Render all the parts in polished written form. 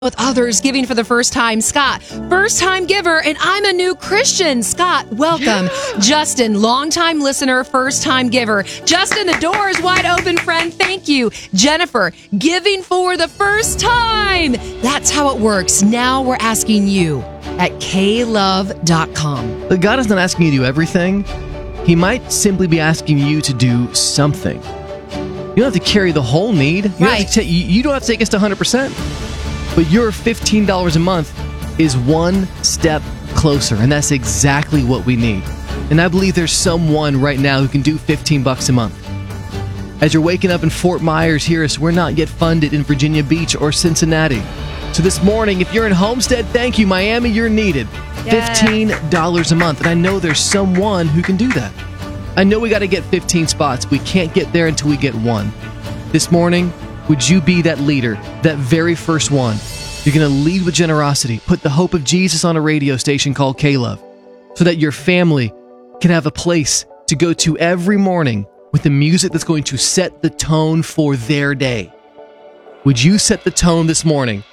with others giving for the first time. Scott, first time giver, and I'm a new Christian. Scott, welcome. Justin, longtime listener, first time giver. Justin, the door is wide open, friend. Thank you. Jennifer, giving for the first time. That's how it works. Now we're asking you at klove.com. But God is not asking you to do everything. He might simply be asking you to do something. You don't have to carry the whole need. You don't have to take us to 100%. But your $15 a month is one step closer, and that's exactly what we need. And I believe there's someone right now who can do $15 a month. As you're waking up in Fort Myers, hear us, we're not yet funded in Virginia Beach or Cincinnati. So this morning, if you're in Homestead, thank you. Miami, you're needed. $15 a month. And I know there's someone who can do that. I know we got to get 15 spots. We can't get there until we get one. This morning, would you be that leader, that very first one? You're going to lead with generosity. Put the hope of Jesus on a radio station called K-Love so that your family can have a place to go to every morning with the music that's going to set the tone for their day. Would you set the tone this morning?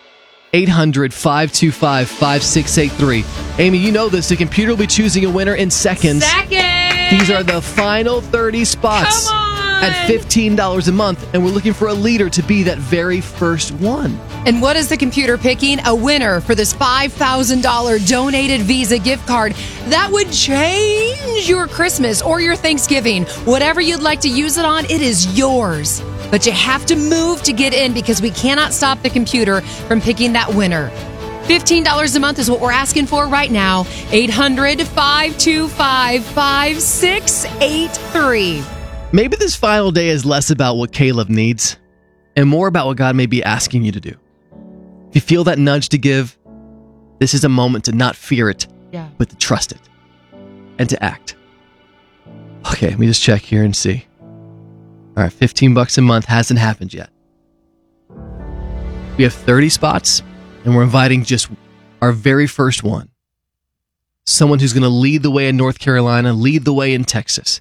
800-525-5683. Amy, you know this. The computer will be choosing a winner in seconds. These are the final 30 spots. Come on! At $15 a month, and we're looking for a leader to be that very first one. And what is the computer picking? A winner for this $5,000 donated Visa gift card that would change your Christmas or your Thanksgiving. Whatever you'd like to use it on, it is yours. But you have to move to get in because we cannot stop the computer from picking that winner. $15 a month is what we're asking for right now. 800-525-5683. Maybe this final day is less about what Caleb needs and more about what God may be asking you to do. If you feel that nudge to give, this is a moment to not fear it, but to trust it and to act. Okay, let me just check here and see. All right, $15 a month hasn't happened yet. We have 30 spots, and we're inviting just our very first one. Someone who's going to lead the way in North Carolina, lead the way in Texas.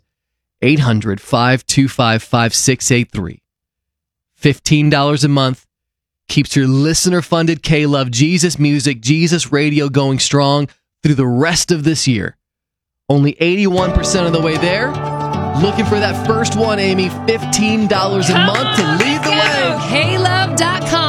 800-525-5683. $15 a month keeps your listener-funded K-Love Jesus music, Jesus radio going strong through the rest of this year. Only 81% of the way there. Looking for that first one, Amy. $15 a month to lead the way. KLove.com.